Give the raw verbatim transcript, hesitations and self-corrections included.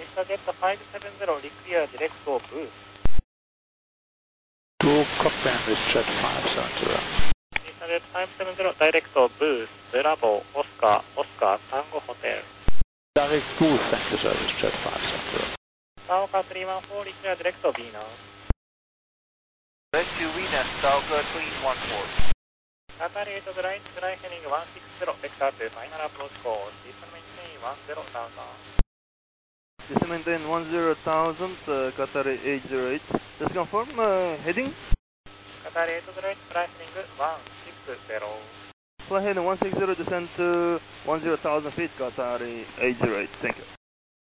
Target five seven zero, require direct or boost. two copy and reset five seven zero. Target five seven zero, direct or boost, Bravo, Oscar, Oscar, Tango Hotel. Direct boost, thank you sir, reset five seven zero. Saoka three one four, require direct or B now. Rescue Venus, Saoka three one four. Qatar eight right, fly heading one six zero, vector to final approach course, descend maintain one zero thousand. Descend maintain one zero thousand, uh, Qatar eight zero eight. Just confirm, uh, heading? Qatar eight right, fly heading one six zero. Fly heading one six zero, descend to one zero thousand feet, Qatar eight zero eight, thank you.